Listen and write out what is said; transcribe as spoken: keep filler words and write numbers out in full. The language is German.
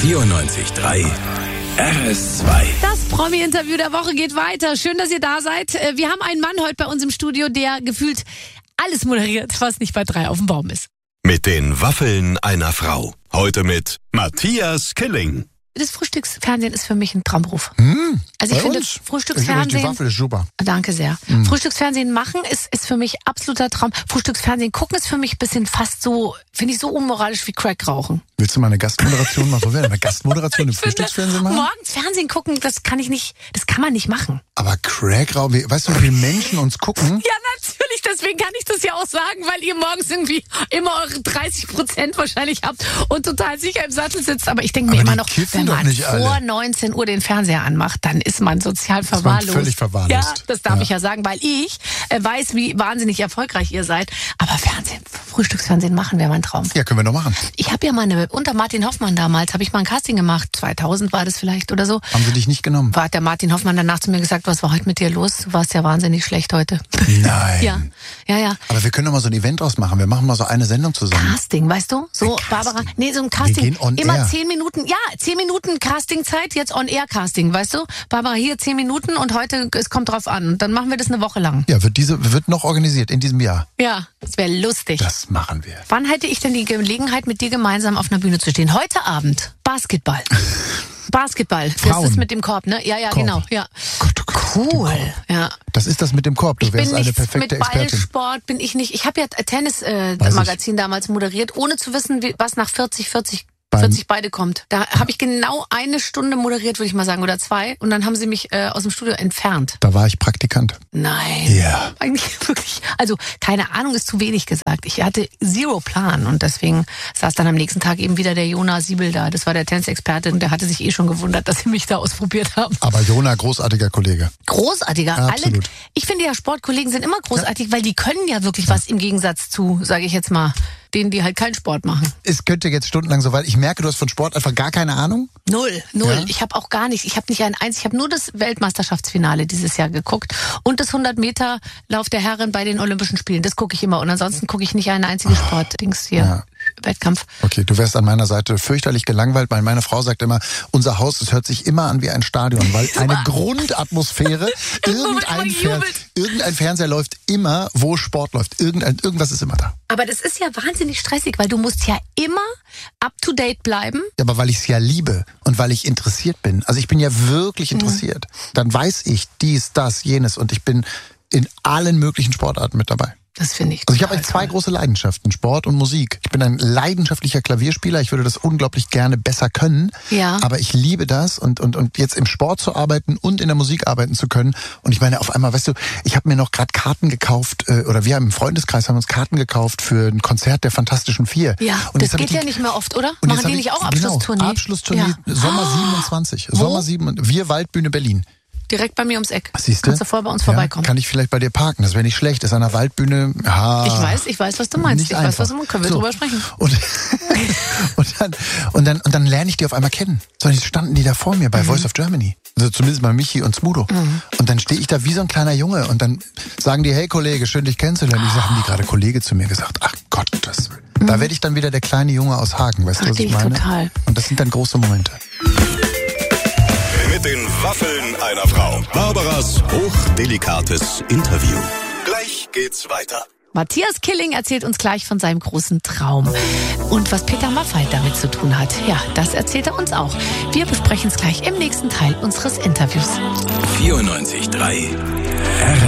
vierundneunzig Komma drei R S zwei. Das Promi-Interview der Woche geht weiter. Schön, dass ihr da seid. Wir haben einen Mann heute bei uns im Studio, der gefühlt alles moderiert, was nicht bei drei auf dem Baum ist. Mit den Waffeln einer Frau. Heute mit Matthias Killing. Das Frühstücksfernsehen ist für mich ein Traumberuf. Hm, also ich bei finde uns? Frühstücksfernsehen. Die Waffel ist super. Danke sehr. Hm. Frühstücksfernsehen machen ist, ist für mich absoluter Traum. Frühstücksfernsehen gucken ist für mich ein bisschen fast so, finde ich so unmoralisch wie Crack rauchen. Willst du mal eine Gastmoderation mal probieren? Eine Gastmoderation im Ich finde, Frühstücksfernsehen machen? Morgens Fernsehen gucken, das kann ich nicht, das kann man nicht machen. Aber Crack rauchen, wie- weißt du, wie viele Menschen uns gucken? Ja, natürlich, deswegen kann ich das ja auch sagen, weil ihr morgens irgendwie immer eure dreißig Prozent wahrscheinlich habt und total sicher im Sattel sitzt. Aber ich denke mir Aber immer die noch, kiffen wenn doch man nicht vor alle. neunzehn Uhr den Fernseher anmacht, dann ist man sozial man verwahrlost. völlig verwahrlost. Ja, das darf Ja. ich ja sagen, weil ich äh, weiß, wie wahnsinnig erfolgreich ihr seid. Aber Fernsehen, Frühstücksfernsehen machen wäre mein Traum. Ja, können wir doch machen. Ich habe ja mal eine, unter Martin Hoffmann damals, habe ich mal ein Casting gemacht, zweitausend war das vielleicht oder so. Haben sie dich nicht genommen? War hat der Martin Hoffmann danach zu mir gesagt, was war heute mit dir los? Du warst ja wahnsinnig schlecht heute. Nein. Ja, ja, ja. Aber wir können doch mal so ein Event draus machen. Wir machen mal so eine Sendung zusammen. Casting, weißt du? So, Ein Casting. Barbara, nee, so ein Casting. gehen on Immer air. zehn Minuten, ja, zehn Minuten Castingzeit, jetzt On-Air-Casting, weißt du? Barbara, hier zehn Minuten und heute, es kommt drauf an. Und dann machen wir das eine Woche lang. Ja, wird diese wird noch organisiert in diesem Jahr. Ja, das wäre lustig. Das machen wir. Wann hätte ich denn die Gelegenheit, mit dir gemeinsam auf einer Bühne zu stehen? Heute Abend. Basketball. Basketball. Das Frauen. ist mit dem Korb, ne? Ja, ja, Korb. genau. Ja. Gott, oh Gott, Cool. mit dem Korb. Ja. Das ist das mit dem Korb. Du Ich bin wärst eine nichts perfekte mit Expertin. Ballsport, bin ich nicht. Ich habe ja Tennis-Magazin Weiß äh, Magazin damals moderiert, ohne zu wissen, wie, was nach vierzig, vierzig, Beim- vierzig beide kommt. Da habe ich genau eine Stunde moderiert, würde ich mal sagen, oder zwei. Und dann haben sie mich äh, aus dem Studio entfernt. Da war ich Praktikant. Nein. Ja. Eigentlich wirklich. Also keine Ahnung ist zu wenig gesagt. Ich hatte zero Plan und deswegen saß dann am nächsten Tag eben wieder der Jona Siebel da. Das war der Tennisexperte und der hatte sich eh schon gewundert, dass sie mich da ausprobiert haben. Aber Jona, großartiger Kollege. Großartiger. Absolut. Alle, ich finde ja, Sportkollegen sind immer großartig, weil die können ja wirklich was im Gegensatz zu, sage ich jetzt mal, denen, die halt keinen Sport machen. Es könnte jetzt stundenlang so, weil ich merke, du hast von Sport einfach gar keine Ahnung. Null, null. Ja? Ich habe auch gar nicht, ich habe nicht ein eins, ich habe nur das Weltmeisterschaftsfinale dieses Jahr geguckt und das hundert Meter Lauf der Herren bei den Olympischen Spielen. Das gucke ich immer und ansonsten gucke ich nicht einen einzigen Sport-Dings hier. Ja. Wettkampf. Okay, du wärst an meiner Seite fürchterlich gelangweilt, weil meine Frau sagt immer, unser Haus, es hört sich immer an wie ein Stadion, weil eine Grundatmosphäre, irgendein, immer Fer jubelt. irgendein Fernseher läuft immer, wo Sport läuft. Irgendein, irgendwas ist immer da. Aber das ist ja wahnsinnig stressig, weil du musst ja immer up-to-date bleiben. Ja, aber weil ich es ja liebe und weil ich interessiert bin. Also ich bin ja wirklich interessiert. Dann weiß ich dies, das, jenes und ich bin in allen möglichen Sportarten mit dabei. Das finde ich Also ich habe total eigentlich zwei toll. große Leidenschaften, Sport und Musik. Ich bin ein leidenschaftlicher Klavierspieler, ich würde das unglaublich gerne besser können, Ja. aber ich liebe das und, und, und jetzt im Sport zu arbeiten und in der Musik arbeiten zu können. Und ich meine, auf einmal, weißt du, ich habe mir noch gerade Karten gekauft, äh, oder wir haben im Freundeskreis haben uns Karten gekauft für ein Konzert der Fantastischen Vier. Ja, und das jetzt hab geht ich ja die- nicht mehr oft, oder? und jetzt Machen hab die ich- nicht auch genau, Abschlusstournee? Abschlusstournee, Ja. Sommer siebenundzwanzig. Sommer sieben, wir Waldbühne Berlin. Direkt bei mir ums Eck. Siehst du? Kannst du vorher bei uns Ja, vorbeikommen. kann ich vielleicht bei dir parken, das wäre nicht schlecht. Das ist an der Waldbühne. Ja, Ich weiß, ich weiß, was du meinst. nicht Ich weiß, was du einfach. meinst. Können wir So. drüber sprechen. Und, und, dann, und, dann, und dann lerne ich die auf einmal kennen. So, jetzt standen die da vor mir bei Mhm. Voice of Germany. Also zumindest bei Michi und Smudo. Mhm. Und dann stehe ich da wie so ein kleiner Junge und dann sagen die, hey Kollege, schön dich kennenzulernen. Ich sage, haben die gerade Kollege zu mir gesagt, ach Gott, das Da werde ich dann wieder der kleine Junge aus Hagen, weißt du, was Verstehe ich ich meine? total. Und das sind dann große Momente. Mit den Waffeln einer Frau. Barbaras hochdelikates Interview. Gleich geht's weiter. Matthias Killing erzählt uns gleich von seinem großen Traum. Und was Peter Maffay damit zu tun hat, ja, das erzählt er uns auch. Wir besprechen es gleich im nächsten Teil unseres Interviews. vierundneunzig Komma drei